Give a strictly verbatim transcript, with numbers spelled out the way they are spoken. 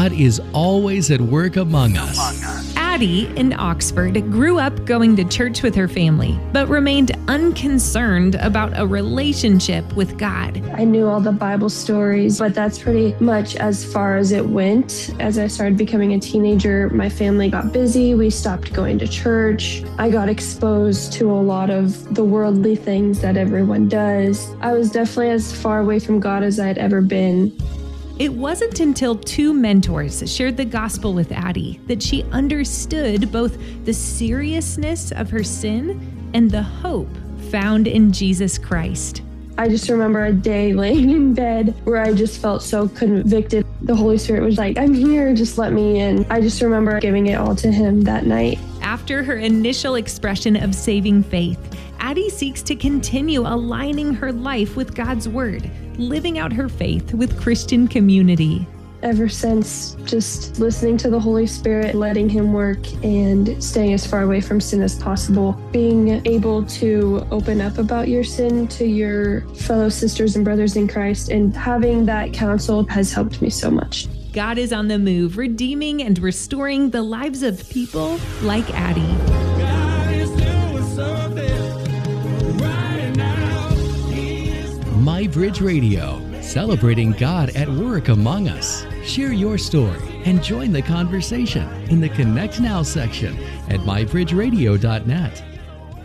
God is always at work among us. Addie in Oxford grew up going to church with her family, but remained unconcerned about a relationship with God. I knew all the Bible stories, but that's pretty much as far as it went. As I started becoming a teenager, my family got busy. We stopped going to church. I got exposed to a lot of the worldly things that everyone does. I was definitely as far away from God as I had ever been. It wasn't until two mentors shared the gospel with Addie that she understood both the seriousness of her sin and the hope found in Jesus Christ. I just remember a day laying in bed where I just felt so convicted. The Holy Spirit was like, I'm here, just let me in. I just remember giving it all to him that night. After her initial expression of saving faith, Addie seeks to continue aligning her life with God's Word, living out her faith with Christian community. Ever since, just listening to the Holy Spirit, letting him work, and staying as far away from sin as possible. Being able to open up about your sin to your fellow sisters and brothers in Christ, and having that counsel has helped me so much. God is on the move, redeeming and restoring the lives of people like Addie. God is doing something right now. He is MyBridge Radio, celebrating God at work among us. Share your story and join the conversation in the Connect Now section at my bridge radio dot net.